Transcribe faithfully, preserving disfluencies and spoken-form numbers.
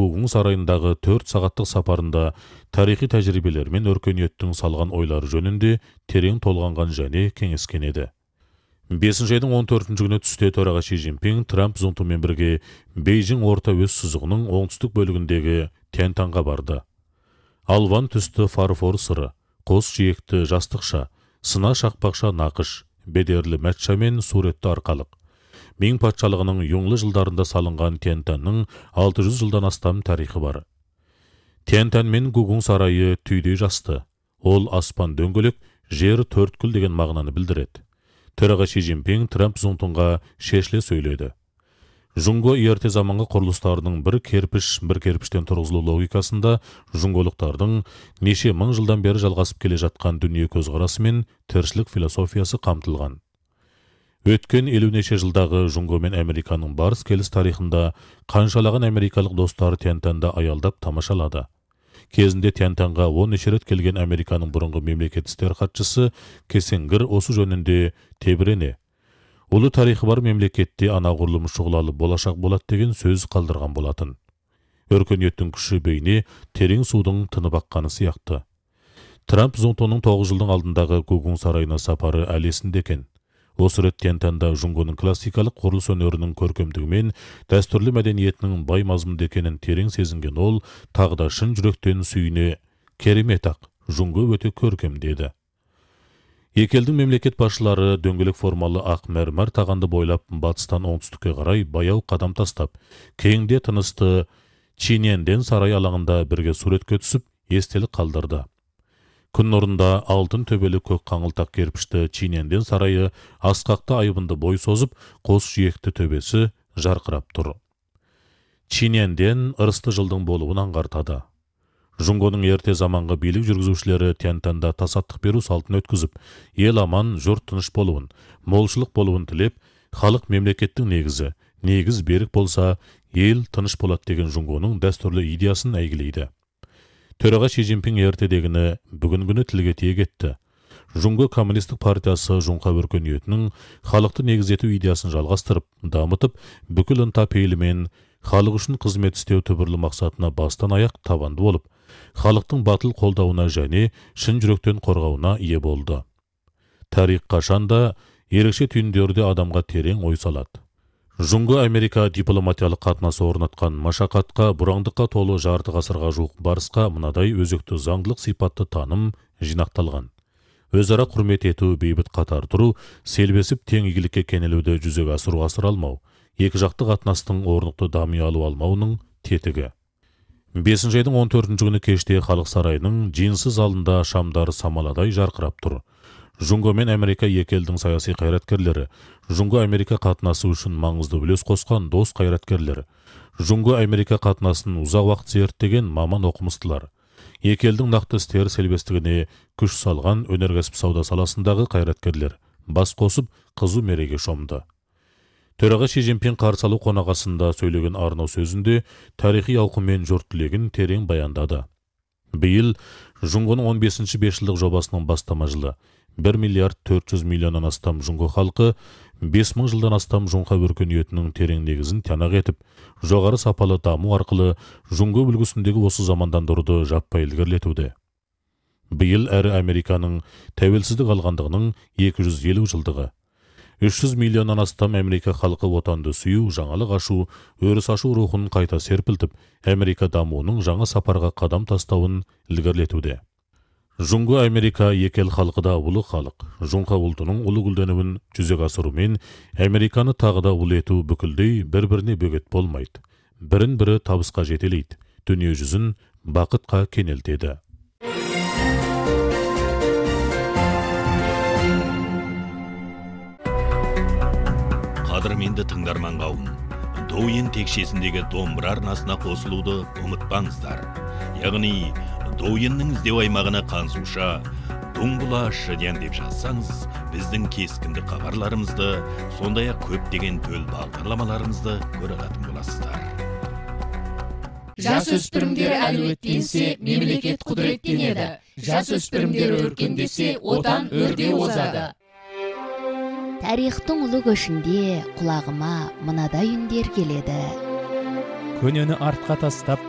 Гугун сарайындағы төрт сағаттық сапарында тарихи тәжірибелер мен өркениеттің салған ойлары жөнінде терең толғанған және кеңескен еді. бесінші айдың он төртінші күні түсте төраға Ши Цзиньпин Трамп зонтымен бірге Бейжің орта өз сызығының оңтүстік бөлігіндегі Тянь-Таньға барды. Алван түсті фарфор сыры, қос жиекті жастықша, сына шақпақша нақыш, бедерлі мәтша мен суретті арқалық. Мин патшалығының юңлы жылдарында салынған Тянь-Таньның алты жүз жылдан астам тарихы бар. Тянь-Тань мен Гугун сарайы түйдей жасты. Ол аспан дөңгелек, жер төрткүл деген мағынаны білдіреді. Төраға Ши Цзиньпин Трамп зонтунға шешіле сөйледі. Жұңго ерте заманғы құрылыстарының бір керпіш, бір керпіштен тұрғызылу логикасында жұңголықтардың неше мың жылдан бері жалғасып келе жатқан дүние көзқарасы мен тіршілік философиясы қамтылған. Өткен елу неше жылдағы Жұңго мен Американың барыс келіс тарихында қаншалаған америкалық достары Тянь-Таньда аялдап тамашалады. Кезінде Тянь-Таньға он неше рет келген Американың бұрынғы мемлекет істер хатшысы Кессингер осы жөнінде тебірене. Ұлы тарихы бар мемлекетте анағұрлым шұғылалы болашақ болады деген сөз қалдырған болатын. Өркениеттің күші бейне терең судың тынып аққаны сияқты. Трамп зонтоның тоғыз жылдың алдындағы Гугун сарайына сапары әлесінде екен. Осы рет Тянь-Таньда Жұңгоның классикалық құрылыс өнерінің көркемдігі мен дәстүрлі мәдениетінің бай мазмұнды екенін терең сезінген ол тағы да шын жүректен сүйіне керемет ақ, Жұңго өте көркем деді. Екі елдің мемлекет басшылары дөңгелек формалы ақ мәрмәр тағанды бойлап батыстан оңтүстікке қарай баяу қадам тастап, кеңде тынысты Чиньянден сарай алаңында бірге суретке түсіп, естелік қалдырды. Күн нұрында алтын төбелі көк қаңылтақ керпішті Чиньянден сарайы асқақты айбынды бой созып, қос жиекті төбесі жарқырап тұр. Чиньянден ырысты жылдың болуын аңғартады. Жұңгоның ерте заманғы билік жүргізушілері Тянь-Таньда тасаттық беру салтын өткізіп, ел аман, жұрт тыныш болуын, молшылық болуын тілеп, халық мемлекеттің негізі, негіз берік болса, ел тыныш болады деген Жұңгоның дәстүрлі идеясын әйгілейді. Төраға Ши Цзиньпин ертедегіні бүгін күні тілге тиек етті. Жұңго коммунистік партиясы Жұңқа өркениетінің халықты негіз ету идеясын жалғастырып, дамытып, бүкіл ынта пейілімен халық үшін қызмет істеу түбірлі мақсатына бастан аяқ табанды болып, халықтың батыл қолдауына және шын жүректен қорғауына ие болды. Тарих қашанда ерекше түйіндерде адамға терең ой салады. Жұңго Америка дипломатиялық қатынасы орнатқан машақатқа, бұраңдыққа толы жарты ғасырға жуық барысқа мынадай өзекті заңдылық сипатты таным жинақталған. Өзара құрмет ету, бейбіт қатар тұру, селбесіп тең игілікке кенелуді жүзеге асыру асыра алмау, екі жақты қатынастың орнықты дами алу алмауының тетігі. бесінші айдың он төртінші күні кеште халық сарайының жиынсыз залында шамдары самаладай жарқырап тұр. Жұңго мен Америка екі елдің саяси қайраткерлері, Жұңго Америка қатынасы үшін маңызды үлес қосқан дос қайраткерлері, Жұңго Америка қатынасын ұзақ уақыт зерттеген маман оқымыстылар, екі елдің нақты істер селбестігіне күш салған өнеркәсіп сауда саласындағы қайраткерлер бас қосып қызу мереге шомды. Төраға Ши Цзиньпин қарсы алу қонағасында сөйлеген арнау сөзінде тарихи ауқыммен жұрт тілегін терең баяндады. Биыл Жұңгоның он бесінші бесжылдық жобасының бастама жылы. бір миллиард төрт жүз миллионнан астам Жұңго халқы бес мың жылдан астам Жұңқа өркениетінің терең негізін тянақ етіп, жоғары сапалы даму арқылы Жұңго үлгісіндегі осы замандандыруды жаппай ілгерілетуде. Биыл әрі Американың тәуелсіздік алғандығының екі жүз елу жылдығы. үш жүз миллионнан астам Америка халқы отанды сүю, жаңалық ашу, өріс ашу рухын қайта серпілтіп, Америка дамуының жаңа сапарға қадам тастауын ілгерілетуде. Жұңго Америка екі ел халқы да ұлы халық. Жұңқа ұлтының ұлы гүлденуін жүзеге асырумен Американы тағы да ұлы ету бүкілдей бір-біріне бөгет болмайды. Бірін-бірі табысқа жетелейді. Дүние жүзін бақытқа кенелтеді. Қадірменді тыңдарман қауым, Douyin текшесіндегі домбыра арнасына қосылуды ұмытпаңыздар. Яғни Douyinнің іздеу аймағына қансуша Думбула Шыдян деп жазсаңыз, біздің кескінді хабарларымызды, сондай-ақ көптеген төл бағдарламаларымызды көре алатын боласыздар. Жасөспірімдер әлеуеттенсе, мемлекет құдіреттенеді. Жасөспірімдер өркендесе, отан өрге озады. Тарихтың ұлы көшінде құлағыма мынадай үндер келеді. Көнені артқа тастап,